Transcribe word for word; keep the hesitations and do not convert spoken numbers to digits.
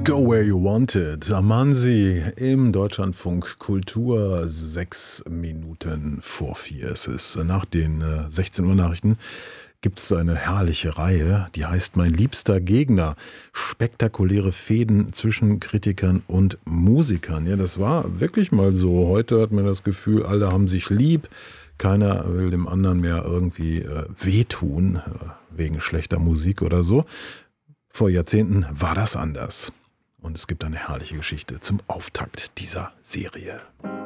Go Where You Wanted. Amansi im Deutschlandfunk Kultur. Sechs Minuten vor vier ist es. Nach den äh, sechzehn Uhr Nachrichten gibt es eine herrliche Reihe, die heißt Mein liebster Gegner. Spektakuläre Fehden zwischen Kritikern und Musikern. Ja, das war wirklich mal so. Heute hat man das Gefühl, alle haben sich lieb. Keiner will dem anderen mehr irgendwie äh, wehtun, äh, wegen schlechter Musik oder so. Vor Jahrzehnten war das anders. Und es gibt eine herrliche Geschichte zum Auftakt dieser Serie.